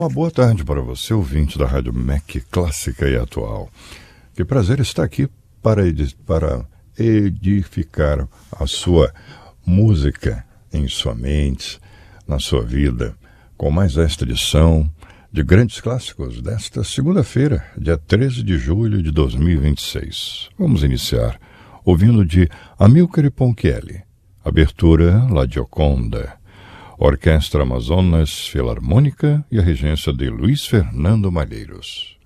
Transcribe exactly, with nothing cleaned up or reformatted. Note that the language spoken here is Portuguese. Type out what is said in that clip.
Uma boa tarde para você, ouvinte da Rádio M E C Clássica e Atual. Que prazer estar aqui para, edi- para edificar a sua música em sua mente, na sua vida, com mais esta edição de Grandes Clássicos desta segunda-feira, dia treze de julho de dois mil e vinte e seis. Vamos iniciar ouvindo de Amilcare Ponchielli, abertura La Gioconda, Orquestra Amazonas Filarmônica e a regência de Luiz Fernando Malheiros.